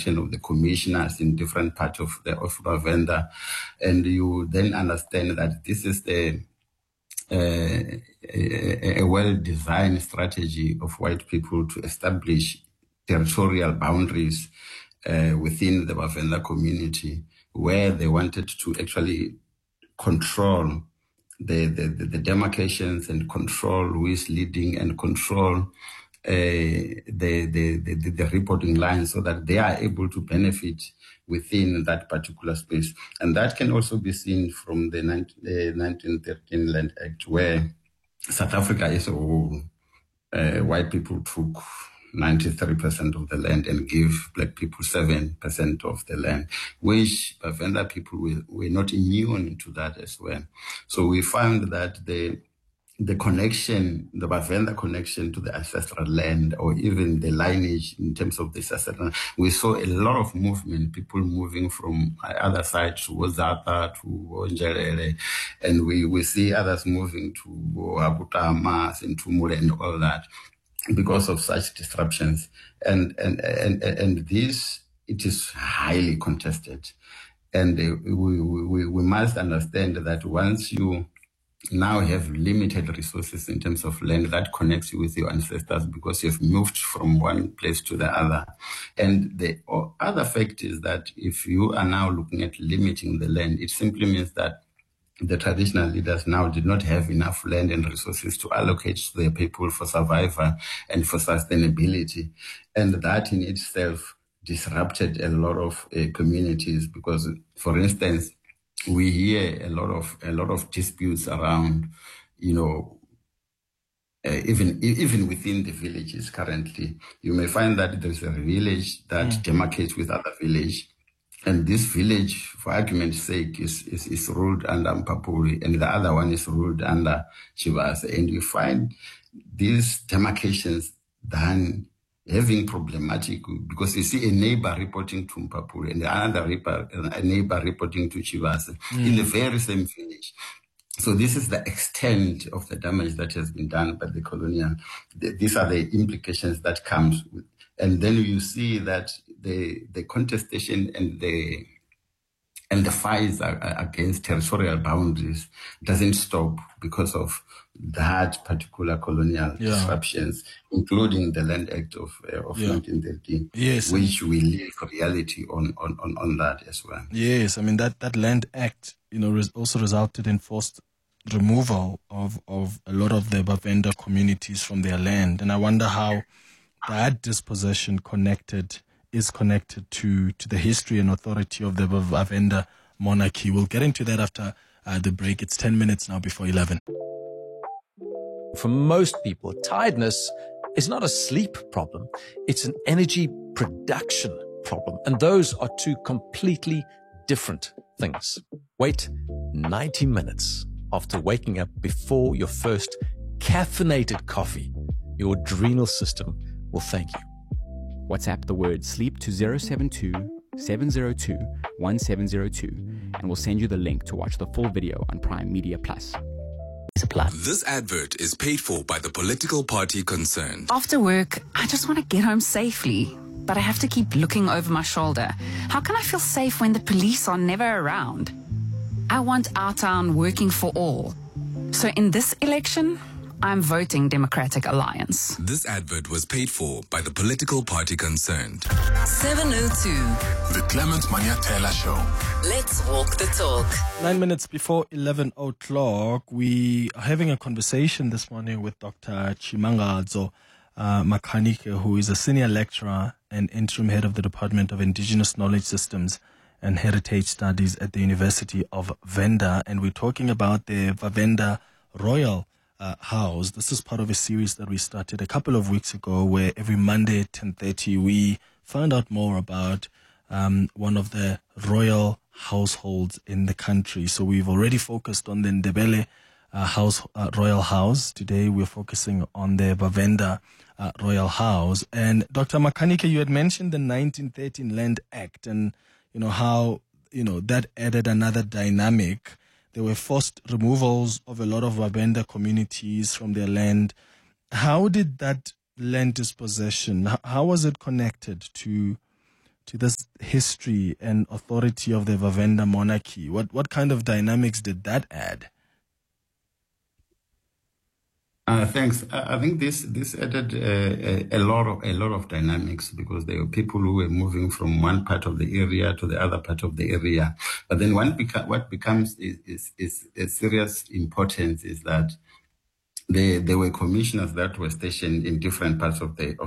election of the commissioners in different parts of Bavenda. And you then understand that this is a well-designed strategy of white people to establish territorial boundaries within the Bavenda community, where they wanted to actually control the demarcations and control who is leading and control the reporting line, so that they are able to benefit within that particular space. And that can also be seen from the 1913 Land Act, where South Africa as a whole, white people took 93% of the land and give black people 7% of the land, which Bavenda people were not immune to that as well. So we found that the connection, the Bavenda connection to the ancestral land, or even the lineage in terms of the ancestral land, we saw a lot of movement, people moving from other sides to Wozapa, to Njelele, and we see others moving to Abutama, and Tumule, and all that, because of such disruptions. And this, it is highly contested. And we must understand that once you now have limited resources in terms of land, that connects you with your ancestors, because you've moved from one place to the other. And the other fact is that if you are now looking at limiting the land, it simply means that the traditional leaders now did not have enough land and resources to allocate to their people for survival and for sustainability. And that in itself disrupted a lot of communities, because, for instance, we hear a lot of disputes around, even within the villages currently. You may find that there's a village that demarcates with other village, and this village, for argument's sake, is ruled under Mpapuri, and the other one is ruled under Chivase. And you find these demarcations done having problematic, because you see a neighbor reporting to Mpapuri and another neighbor reporting to Chivase in the very same village. So this is the extent of the damage that has been done by the colonial. These are the implications that comes with. And then you see that the contestation and the fights against territorial boundaries doesn't stop because of that particular colonial disruptions, including the Land Act of 1913, which we live reality on that as well. Yes, I mean that Land Act, also resulted in forced removal of a lot of the Bavenda communities from their land, and I wonder how that dispossession is connected to the history and authority of the Bavenda monarchy. We'll get into that after the break. It's 10 minutes now before 11. For most people, tiredness is not a sleep problem. It's an energy production problem. And those are two completely different things. Wait 90 minutes after waking up before your first caffeinated coffee. Your adrenal system will thank you. WhatsApp the word sleep to 072 702 1702 and we'll send you the link to watch the full video on Prime Media Plus. This advert is paid for by the political party concerned. After work, I just want to get home safely, but I have to keep looking over my shoulder. How can I feel safe when the police are never around? I want our town working for all. So in this election, I'm voting Democratic Alliance. This advert was paid for by the political party concerned. 702. The Clement Manyatela Show. Let's walk the talk. 9 minutes before 11 o'clock, we are having a conversation this morning with Dr. Chimangadzo Makhanike, who is a senior lecturer and interim head of the Department of Indigenous Knowledge Systems and Heritage Studies at the University of Venda. And we're talking about the Bavenda Royal House. This is part of a series that we started a couple of weeks ago, where every Monday at 10:30 we find out more about one of the royal households in the country. So we've already focused on the Ndebele royal house. Today we're focusing on the Bavenda royal house. And Dr. Makhanike, you had mentioned the 1913 Land Act, and how that added another dynamic. There were forced removals of a lot of Bavenda communities from their land. How did that land dispossession, how was it connected to to this history and authority of the Vavenda monarchy? What kind of dynamics did that add? Thanks. I think this added a lot of dynamics, because there were people who were moving from one part of the area to the other part of the area. But then what becomes is a serious importance is that there were commissioners that were stationed in different parts of the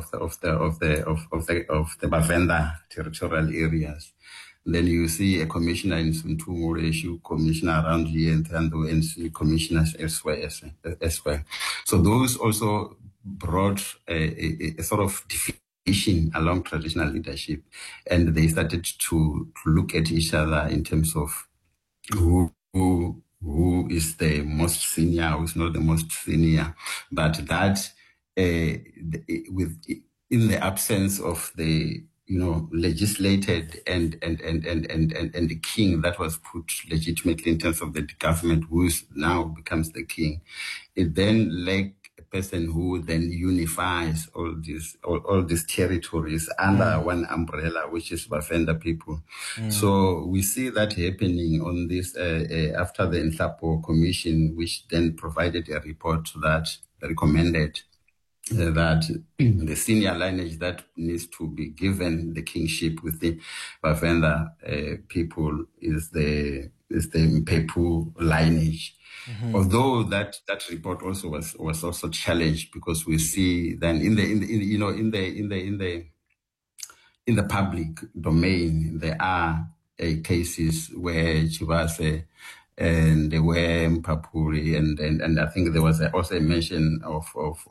Bavenda territorial areas. Then you see a commissioner in Suntumu, issue commissioner around here, and NC commissioners elsewhere. So those also brought a sort of division along traditional leadership, and they started to look at each other in terms of who is the most senior, who is not the most senior. But that in the absence of the legislated and the king that was put legitimately in terms of the government, who now becomes the king, it then lacked a person who then unifies all these territories under one umbrella, which is Bavenda people. So we see that happening on this after the Nhlapo Commission, which then provided a report that recommended that the senior lineage that needs to be given the kingship with the Bavenda people is the Mpepu lineage. Although that report also was also challenged, because we see then in the public domain there are cases where Chivase and there were Mpapuri, and I think there was also a mention of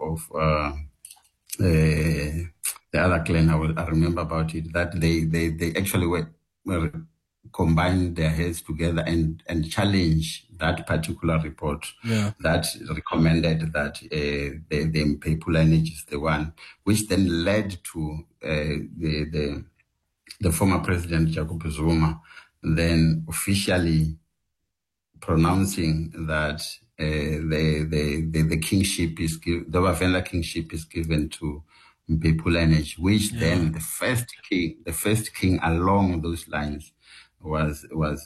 the other clan. I remember about it, that they actually were combined their heads together and challenge that particular report that recommended that the Mpepu lineage is the one, which then led to the former president Jacob Zuma then officially pronouncing that the kingship is the Bavenda kingship is given to Mpepu lineage, which then the first king along those lines was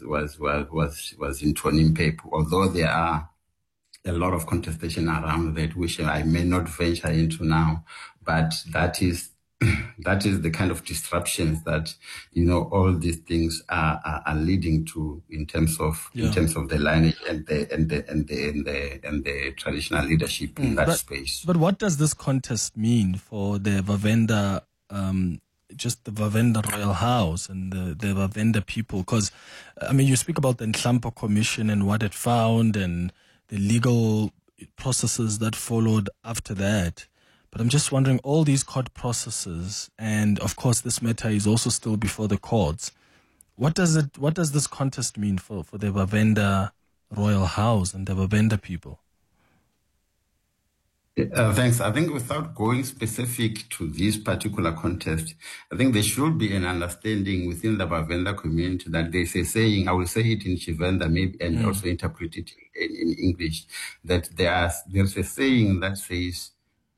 in Tony Mpepu. Although there are a lot of contestation around that, which I may not venture into now, but that is the kind of disruptions that all these things are leading to in terms of the lineage and the traditional leadership in that space. But what does this contest mean for the Vavenda, just the Vavenda Royal House and the Vavenda people? Because you speak about the Nhlapo Commission and what it found and the legal processes that followed after that. But I'm just wondering, all these court processes, and of course this matter is also still before the courts. What does this contest mean for the Vavenda Royal House and the Vavenda people? Thanks. I think without going specific to this particular contest, I think there should be an understanding within the Vavenda community that there's a saying, I will say it in Tshivenda maybe, and also interpret it in English, that there's a saying that says,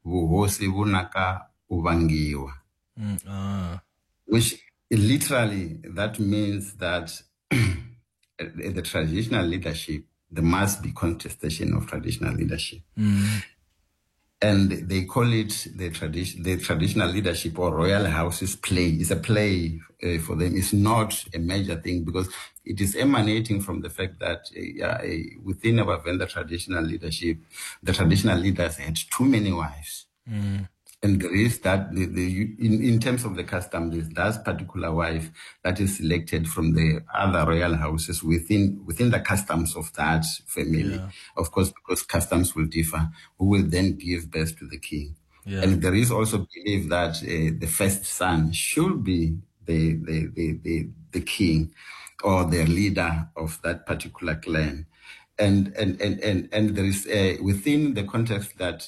which literally that means that the traditional leadership, there must be contestation of traditional leadership. And they call it the traditional leadership or royal houses play. It's a play for them. It's not a major thing, because it is emanating from the fact that within our Venda traditional leadership, the traditional leaders had too many wives. And there is that, in terms of the custom, there's that particular wife that is selected from the other royal houses within the customs of that family. Of course, because customs will differ, who will then give birth to the king. And there is also belief that the first son should be the king or the leader of that particular clan. And there is within the context that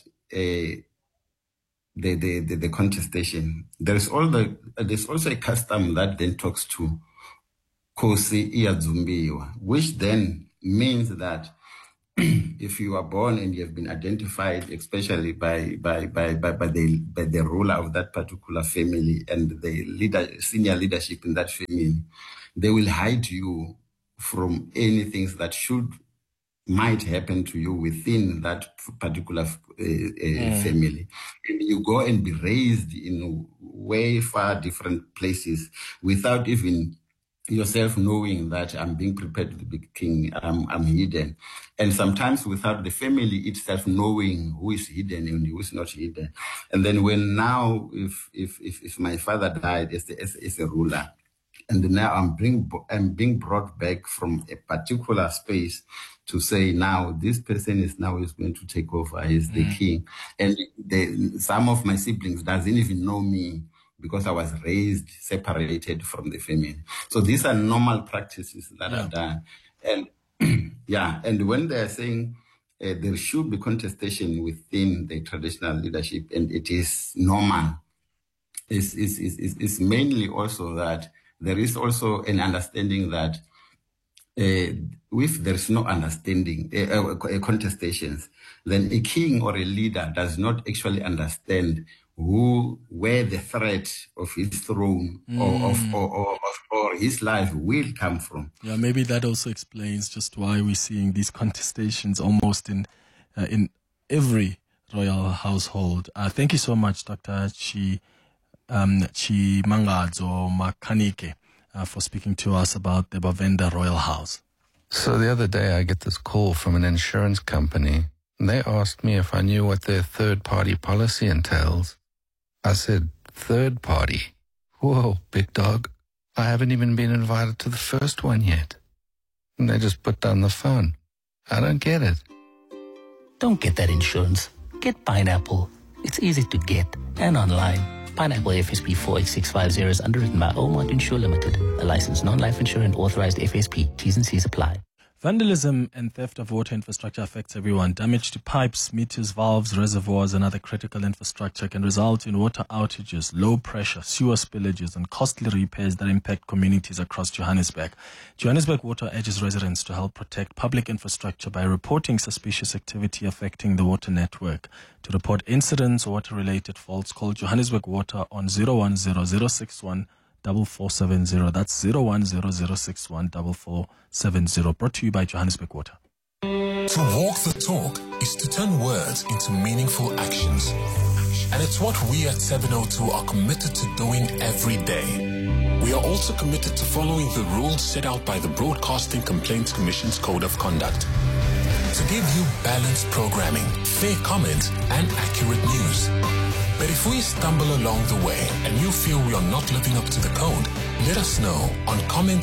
the contestation, there's also a custom that then talks to Kosi Iyadzumbiwa, which then means that if you are born and you have been identified, especially by the ruler of that particular family and the senior leadership in that family, they will hide you from anything that might happen to you within that particular family. And you go and be raised in way far different places without even yourself knowing that I'm being prepared to be king, I'm hidden. And sometimes without the family itself knowing who is hidden and who is not hidden. And then if my father died as a ruler, and now I'm being brought back from a particular space to say, now this person is going to take over as the king. And some of my siblings doesn't even know me because I was raised separated from the family. So these are normal practices that are done. And and when they're saying there should be contestation within the traditional leadership, and it is normal, it's mainly also that there is also an understanding that if there's no understanding, contestations, then a king or a leader does not actually understand where the threat of his throne or his life will come from. Yeah, maybe that also explains just why we're seeing these contestations almost in every royal household. Thank you so much, Dr. Chimangadzo Makhanike, for speaking to us about the Bavenda Royal House. So the other day I get this call from an insurance company, and they asked me if I knew what their third-party policy entails. I said, third party? Whoa, big dog. I haven't even been invited to the first one yet. And they just put down the phone. I don't get it. Don't get that insurance. Get Pineapple. It's easy to get and online. Pineapple FSP 48650 is underwritten by Omont Insure Limited, a licensed non-life insurer and authorized FSP. T's and C's apply. Vandalism and theft of water infrastructure affects everyone. Damage to pipes, meters, valves, reservoirs, and other critical infrastructure can result in water outages, low pressure, sewer spillages, and costly repairs that impact communities across Johannesburg. Johannesburg Water urges residents to help protect public infrastructure by reporting suspicious activity affecting the water network. To report incidents or water-related faults, call Johannesburg Water on 010 4470. That's 010 4470. Brought to you by Johannesburg Water. To walk the talk is to turn words into meaningful actions. And it's what we at 702 are committed to doing every day. We are also committed to following the rules set out by the Broadcasting Complaints Commission's Code of Conduct to give you balanced programming, fair comment, and accurate news. But if we stumble along the way and you feel we are not living up to the code, let us know on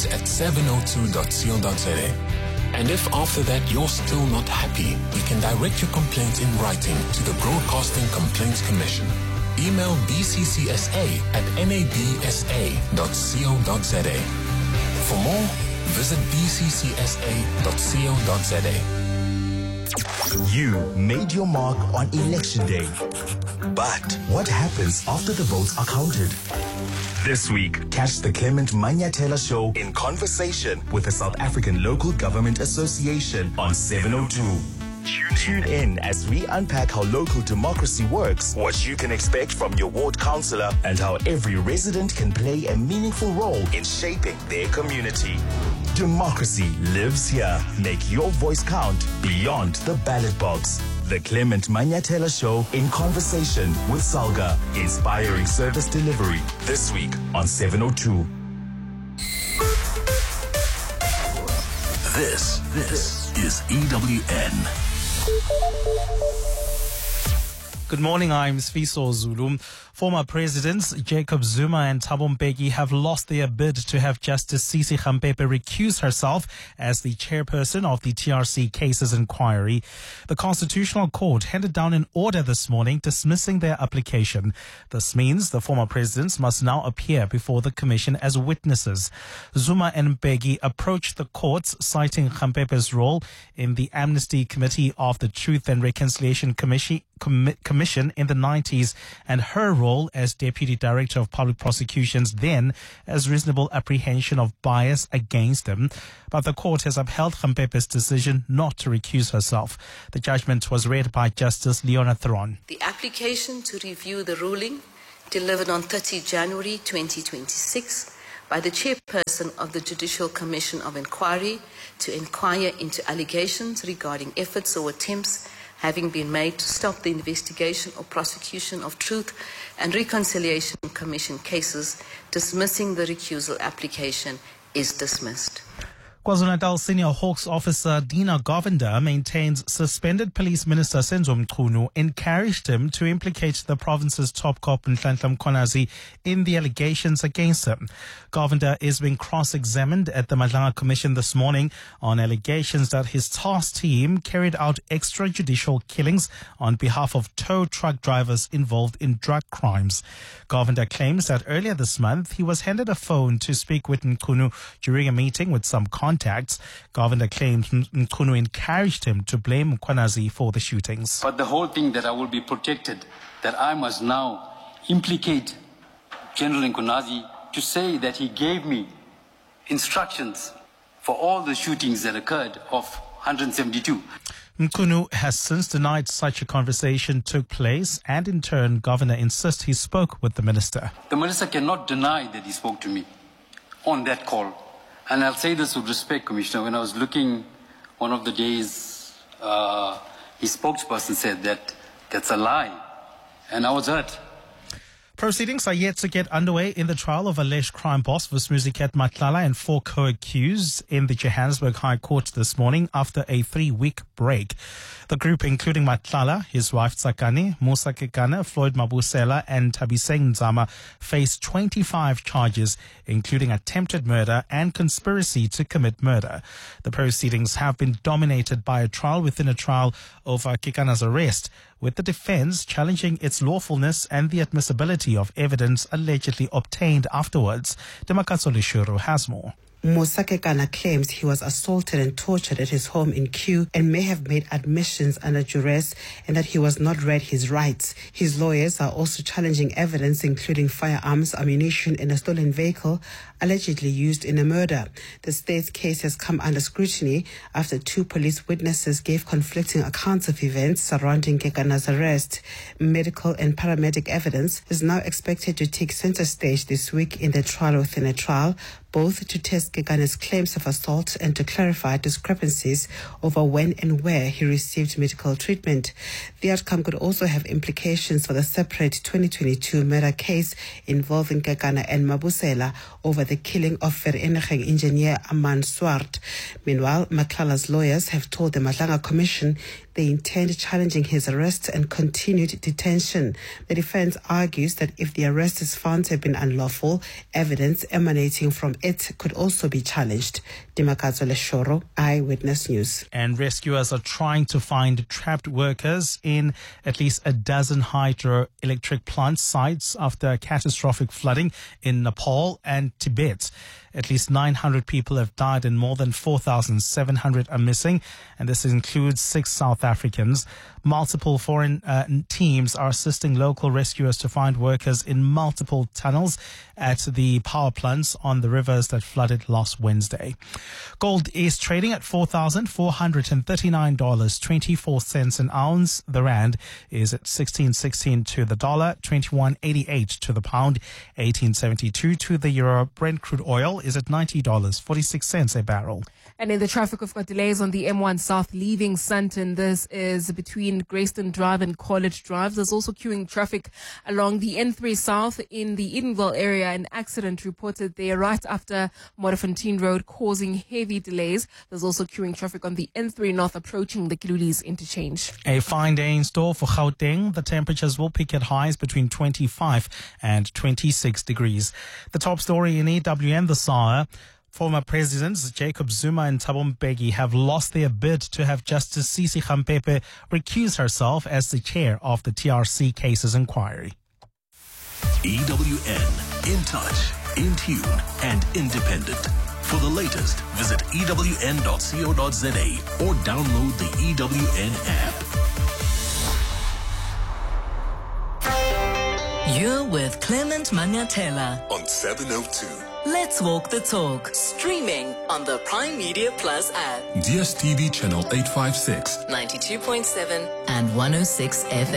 comment@702.co.za. And if after that you're still not happy, you can direct your complaint in writing to the Broadcasting Complaints Commission. Email bccsa@nabsa.co.za. For more, visit bccsa.co.za. You made your mark on Election Day. But what happens after the votes are counted? This week, catch the Clement Manyathela Show in conversation with the South African Local Government Association on 702. Tune in as we unpack how local democracy works, what you can expect from your ward councillor, and how every resident can play a meaningful role in shaping their community. Democracy lives here. Make your voice count beyond the ballot box. The Clement Manyathela Show in conversation with Salga, inspiring service delivery. This week on 702. This is EWN. Good morning, I'm Sfiso Zulu. Former presidents Jacob Zuma and Thabo Mbeki have lost their bid to have Justice Sisi Khampepe recuse herself as the chairperson of the TRC Cases Inquiry. The Constitutional Court handed down an order this morning dismissing their application. This means the former presidents must now appear before the commission as witnesses. Zuma and Mbeki approached the courts citing Khampepe's role in the Amnesty Committee of the Truth and Reconciliation Commission Commission in the 90s and her role as Deputy Director of Public Prosecutions then as reasonable apprehension of bias against him. But the court has upheld Gampepe's decision not to recuse herself. The judgment was read by Justice Leona Theron. The application to review the ruling delivered on 30 January 2026 by the chairperson of the Judicial Commission of Inquiry to inquire into allegations regarding efforts or attempts having been made to stop the investigation or prosecution of Truth and Reconciliation Commission cases, dismissing the recusal application is dismissed. KwaZulu-Natal Senior Hawks Officer Dina Govender maintains suspended Police Minister Senzo Mchunu encouraged him to implicate the province's top cop Nhlanhla Mkhwanazi in the allegations against him. Govender is being cross-examined at the Madlanga Commission this morning on allegations that his task team carried out extrajudicial killings on behalf of tow truck drivers involved in drug crimes. Govender claims that earlier this month he was handed a phone to speak with Mchunu during a meeting with some contacts. Govender claims Mchunu encouraged him to blame Mkhwanazi for the shootings. But the whole thing that I will be protected, that I must now implicate General Mkhwanazi to say that he gave me instructions for all the shootings that occurred of 172. Mchunu has since denied such a conversation took place, and in turn, Governor insists he spoke with the minister. The minister cannot deny that he spoke to me on that call. And I'll say this with respect, Commissioner. When I was looking one of the days, his spokesperson said that that's a lie. And I was hurt. Proceedings are yet to get underway in the trial of alleged crime boss Vusimuzi Matlala and 4 co-accused in the Johannesburg High Court this morning after a 3-week break. The group, including Matlala, his wife Tsakani, Musa Kekana, Floyd Mabusela and Tabiseng Nzama, face 25 charges, including attempted murder and conspiracy to commit murder. The proceedings have been dominated by a trial within a trial over Kekana's arrest, with the defense challenging its lawfulness and the admissibility of evidence allegedly obtained afterwards. Demakatso Lishuru has more. Musa Kekana claims he was assaulted and tortured at his home in Kew and may have made admissions under duress and that he was not read his rights. His lawyers are also challenging evidence including firearms, ammunition and a stolen vehicle allegedly used in a murder. The state's case has come under scrutiny after 2 police witnesses gave conflicting accounts of events surrounding Kekana's arrest. Medical and paramedic evidence is now expected to take center stage this week in the trial within a trial, both to test Kekana's claims of assault and to clarify discrepancies over when and where he received medical treatment. The outcome could also have implications for the separate 2022 murder case involving Kekana and Mabusela over the killing of Vereniging engineer Aman Swart. Meanwhile, Matlala's lawyers have told the Madlanga Commission they intend challenging his arrest and continued detention. The defense argues that if the arrest is found to have been unlawful, evidence emanating from it could also be challenged. Demakatso Leshoro, Eyewitness News. And rescuers are trying to find trapped workers in at least a dozen hydroelectric plant sites after catastrophic flooding in Nepal and Tibet. At least 900 people have died and more than 4,700 are missing, and this includes 6 South Africans. Multiple foreign teams are assisting local rescuers to find workers in multiple tunnels at the power plants on the rivers that flooded last Wednesday. Gold is trading at $4,439.24 an ounce. The rand is at 16.16 to the dollar, 21.88 to the pound, 18.72 to the euro. Brent crude oil is at $90.46 a barrel. And in the traffic, we've got delays on the M1 South leaving Sandton. This is between Grayston Drive and College Drive. There's also queuing traffic along the N3 South in the Edenville area. An accident reported there right after Modderfontein Road, causing heavy delays. There's also queuing traffic on the N3 North approaching the Kiludis interchange. A fine day in store for Gauteng. The temperatures will peak at highs between 25 and 26 degrees. The top story in EWN this hour. Former Presidents Jacob Zuma and Thabo Mbeki have lost their bid to have Justice Sisi Gampepe recuse herself as the chair of the TRC cases inquiry. EWN, in touch, in tune, and independent. For the latest, visit ewn.co.za or download the EWN app. You're with Clement Manyatela on 702. Let's Walk the Talk, streaming on the Prime Media Plus app. DSTV channel 856. 92.7 and 106 FM.